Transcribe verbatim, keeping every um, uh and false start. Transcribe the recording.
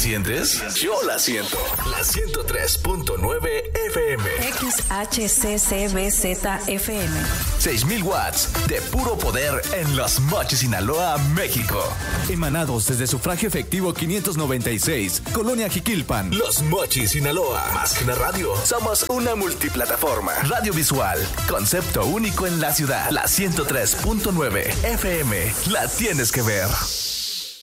sientes? Yo la siento. La ciento tres punto nueve F M. X H C C B Z F M. seis mil watts de puro poder en Los Mochis, Sinaloa, México. Emanados desde Sufragio Efectivo quinientos noventa y seis, Colonia Jiquilpan. Los Mochis, Sinaloa. Más que una radio, somos una multiplataforma. Radio visual, concepto único en la ciudad. La ciento tres punto nueve F M. La tienes que ver.